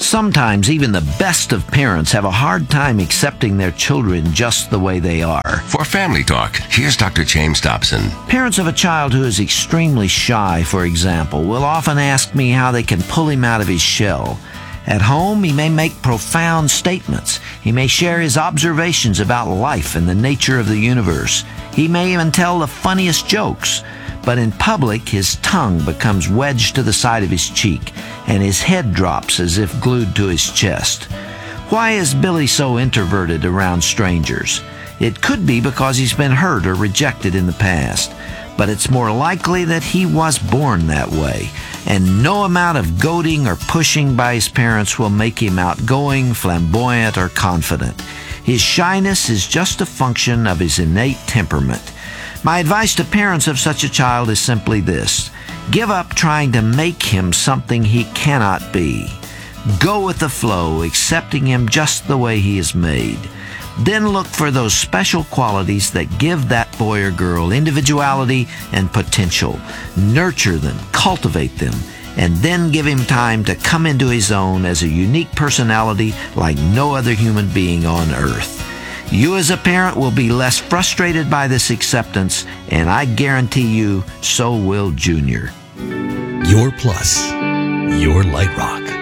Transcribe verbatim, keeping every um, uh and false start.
Sometimes even the best of parents have a hard time accepting their children just the way they are. For Family Talk, here's Doctor James Dobson. Parents of a child who is extremely shy, for example, will often ask me how they can pull him out of his shell. At home, he may make profound statements. He may share his observations about life and the nature of the universe. He may even tell the funniest jokes. But in public, his tongue becomes wedged to the side of his cheek, and his head drops as if glued to his chest. Why is Billy so introverted around strangers? It could be because he's been hurt or rejected in the past, but it's more likely that he was born that way, and no amount of goading or pushing by his parents will make him outgoing, flamboyant, or confident. His shyness is just a function of his innate temperament. My advice to parents of such a child is simply this: give up trying to make him something he cannot be. Go with the flow, accepting him just the way he is made. Then look for those special qualities that give that boy or girl individuality and potential. Nurture them, cultivate them, and then give him time to come into his own as a unique personality like no other human being on earth. You as a parent will be less frustrated by this acceptance, and I guarantee you, so will Junior. Your Plus, your Light Rock.